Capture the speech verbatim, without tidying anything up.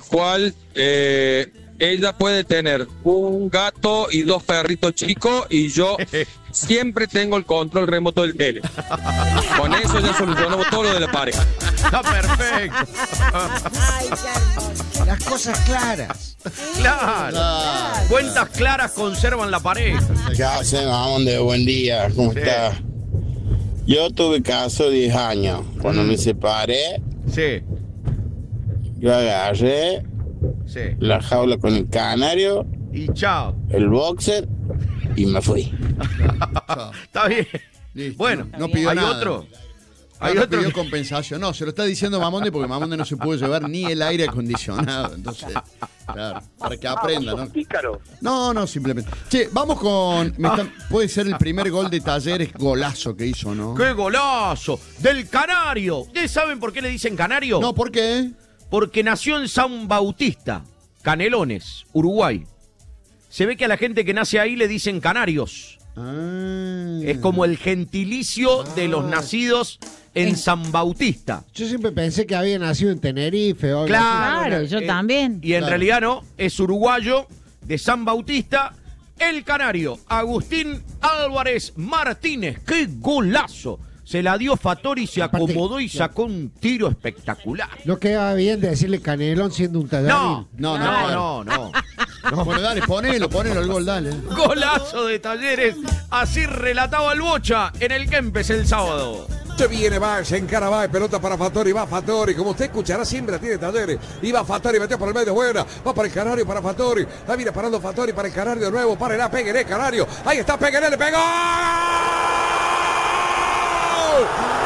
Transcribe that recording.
cual eh, ella puede tener un gato y dos perritos chicos y yo siempre tengo el control remoto del tele. Con eso ya solucionamos todo lo de la pareja. Está perfecto. Ay, qué Las cosas claras. Claro. Claro. Cuentas claras conservan la pareja. ¿Qué hace, mamón? De buen día, ¿cómo Sí. está? Yo tuve caso diez años. Cuando Mm. me separé, Sí, yo agarré sí. la jaula con el canario, Y chao. el boxer y me fui. Chao. Está bien. Listo. Bueno, no, no pidió hay nada. otro. Ah, Hay no otro pidió que- compensación. No, se lo está diciendo Mamonde porque Mamonde no se pudo llevar ni el aire acondicionado. Entonces, claro, para que aprenda, ¿no? Pícaro. No, no, simplemente. Che, vamos con. me están- puede ser el primer gol de Talleres, golazo que hizo, ¿no? ¡Qué golazo! ¡Del Canario! ¿Ustedes saben por qué le dicen Canario? No, ¿por qué? Porque nació en San Bautista, Canelones, Uruguay. Se ve que a la gente que nace ahí le dicen canarios. Ah. Es como el gentilicio de los nacidos en En- San Bautista. Yo siempre pensé que había nacido en Tenerife o algo Claro. Claro, yo Eh, también. Y en Claro. realidad no, es uruguayo de San Bautista, el canario, Agustín Álvarez Martínez. ¡Qué golazo! Se la dio Fattori, se Aparte- acomodó y sacó un tiro espectacular. así. No quedaba bien decirle Canelón siendo un tallarín. No, No, no, no, no, no. Bueno, dale, ponelo, ponelo el gol, dale. Golazo de Talleres, así relataba el Bocha en el Kempes el sábado. Se viene, va, se encara, va, pelota para Fattori, va Fattori, como usted escuchará siempre la tiene Talleres, y va Fattori, metió por el medio, buena, va para el Canario, para Fattori, ahí viene parando Fattori para el Canario de nuevo, para la Pegueré, Canario, ahí está Pegueré, le pegó.